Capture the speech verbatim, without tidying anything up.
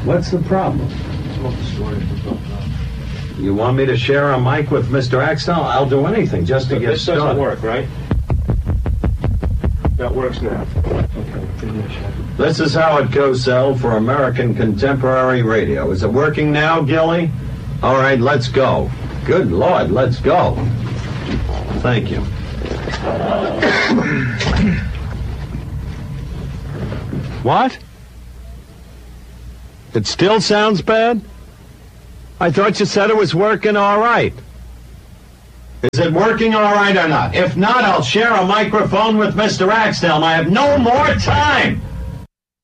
What's the problem? You want me to share a mic with Mister Axtell? I'll do anything just to but get this started. This doesn't work, right? That works now. Okay, finish. This is Howard Cosell for American Contemporary Radio. Is it working now, Gilly? All right, let's go. Good Lord, let's go. Thank you. What? It still sounds bad? I thought you said it was working all right. Is it working all right or not? If not, I'll share a microphone with Mister Axtell. I have no more time.